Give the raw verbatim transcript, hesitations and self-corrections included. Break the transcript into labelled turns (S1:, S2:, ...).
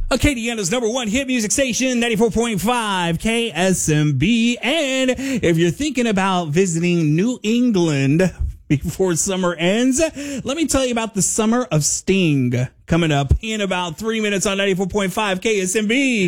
S1: Acadiana's number one hit music station, ninety-four point five K S M B. And if you're thinking about visiting New England before summer ends, let me tell you about the Summer of Sting coming up in about three minutes on ninety-four point five K S M B.